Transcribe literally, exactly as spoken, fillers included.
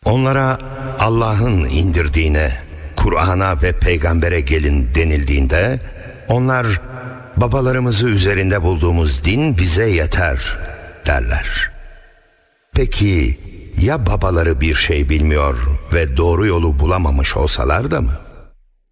Onlara Allah'ın indirdiğine, Kur'an'a ve peygambere gelin denildiğinde onlar babalarımızı üzerinde bulduğumuz din bize yeter derler. Peki ya babaları bir şey bilmiyor ve doğru yolu bulamamış olsalar da mı?